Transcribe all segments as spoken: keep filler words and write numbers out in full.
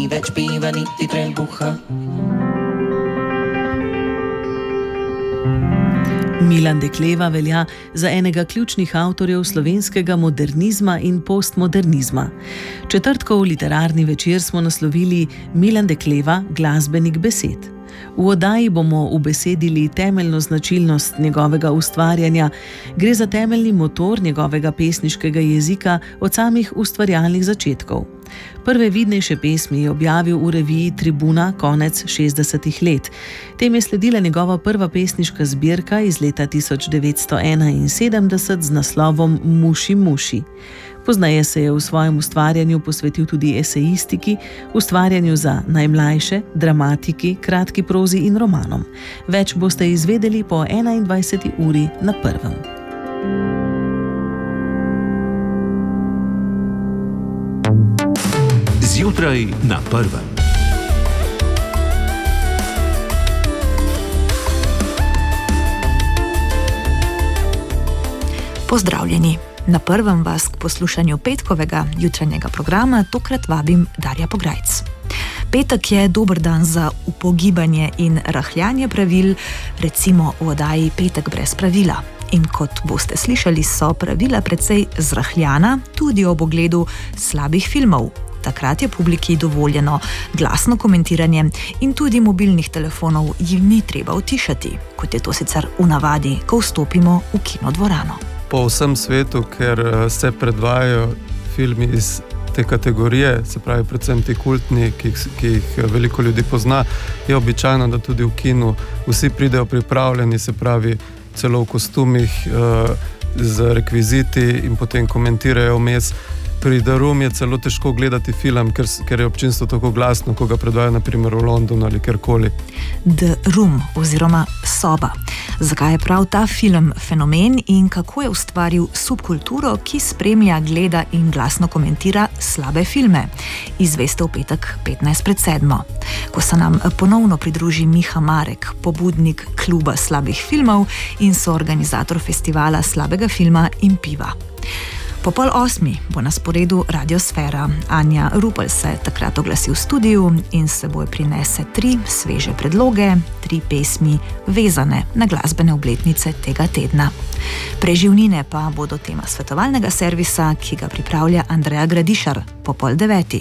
ni več piva, niti trelbuha. Milan Dekleva velja za enega ključnih avtorjev slovenskega modernizma in postmodernizma. Četrtkov literarni večer smo naslovili Milan Dekleva, glasbenik besed. V oddaji bomo ubesedili temeljno značilnost njegovega ustvarjanja. Gre za temeljni motor njegovega pesniškega jezika od samih ustvarjalnih začetkov. Prve vidnejše pesmi je objavil v reviji Tribuna konec šestdesetih let. Tem je sledila njegova prva pesniška zbirka iz leta tisoč devetsto enainsedemdeset z naslovom Muši, muši. Pozneje se je v svojem ustvarjanju posvetil tudi esejistiki, ustvarjanju za najmlajše, dramatiki, kratki prozi in romanom. Več boste izvedeli po enaindvajseti uri na Prvem. Zjutraj na Prvem. Pozdravljeni. Na Prvem vas k poslušanju petkovega jutranjega programa tokrat vabim Darja Pograjc. Petek je dober dan za upogibanje in rahljanje pravil, recimo v oddaji Petek brez pravila. In kot boste slišali, so pravila precej zrahljana tudi ob ogledu slabih filmov. Takrat je publiki dovoljeno glasno komentiranje in tudi mobilnih telefonov jim ni treba utišati, kot je to sicer v navadi, ko vstopimo v kinodvorano. Po vsem svetu, ker se predvajajo filmi iz te kategorije, se pravi predvsem ti kultni, ki, ki jih veliko ljudi pozna, je običajno, da tudi v kinu vsi pridejo pripravljeni, se pravi celo v kostumih, z rekviziti in potem komentirajo vmes. Pri The Room je celo težko gledati film, ker, ker je občinstvo tako glasno, ko ga predvajajo na primer v Londonu ali kjerkoli. The Room oziroma Soba. Zakaj je prav ta film fenomen in kako je ustvaril subkulturo, ki spremlja, gleda in glasno komentira slabe filme? Izveste v petek petnajst pred sedmo, ko se nam ponovno pridruži Miha Marek, pobudnik kluba slabih filmov in soorganizator festivala slabega filma in piva. Po pol osmi bo na sporedu Radiosfera. Anja Rupel se takrat oglasi v studiu in s seboj prinese tri sveže predloge, tri pesmi vezane na glasbene obletnice tega tedna. Preživnine pa bodo tema svetovalnega servisa, ki ga pripravlja Andreja Gradišar po pol deveti.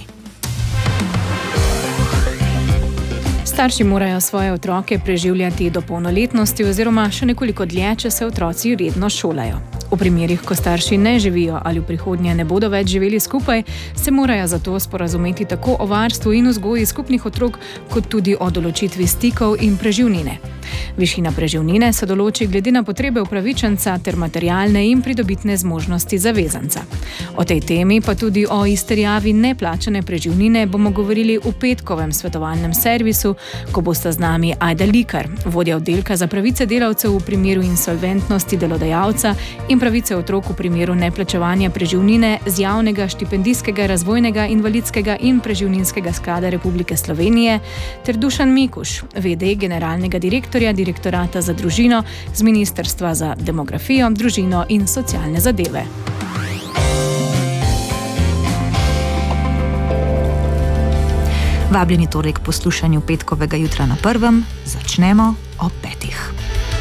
Starši morajo svoje otroke preživljati do polnoletnosti oziroma še nekoliko dlje, če se otroci redno šolajo. V primerih, ko starši ne živijo ali v prihodnje ne bodo več živeli skupaj, se morajo zato sporazumeti tako o varstvu in vzgoji skupnih otrok, kot tudi o določitvi stikov in preživnine. Višina preživnine se določi glede na potrebe upravičenca ter materialne in pridobitne zmožnosti zavezanca. O tej temi, pa tudi o izterjavi neplačane preživnine, bomo govorili v petkovem svetovalnem servisu, ko bosta z nami Ajda Likar, vodja oddelka za pravice delavcev v primeru insolventnosti delodajalca in pravice otrok v primeru neplačevanja preživnine z javnega štipendijskega, razvojnega, invalidskega in preživninskega sklada Republike Slovenije, ter Dušan Mikuš, ve de generalnega direktorja Direktorata za družino z Ministrstva za demografijo, družino in socialne zadeve. Vabljeni torej k poslušanju petkovega jutra na Prvem, začnemo ob petih.